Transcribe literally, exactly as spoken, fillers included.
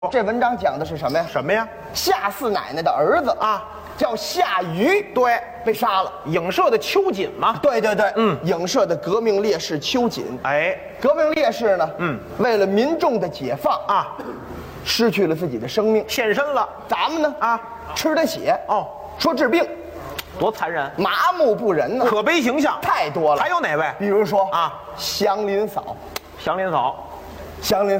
这文章讲的是什么呀？ 什么呀？ 夏四奶奶的儿子啊， 叫夏禹， 对， 被杀了。 影射的秋瑾嘛。 对对对， 嗯， 影射的革命烈士秋瑾。 哎， 革命烈士呢， 嗯， 为了民众的解放啊， 失去了自己的生命， 献身了。 咱们呢， 啊， 吃的血哦， 说治病， 多残忍， 麻木不仁呢， 可悲形象太多了。 还有哪位？ 比如说啊， 祥林嫂， 祥林嫂。 祥林